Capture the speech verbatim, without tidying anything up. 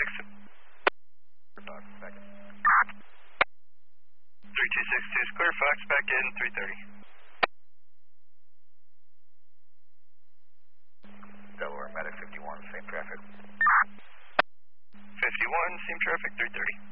six. three two six two is clear, Fox back in three thirty. Delaware Medic fifty-one, same traffic. fifty-one, same traffic, three thirty.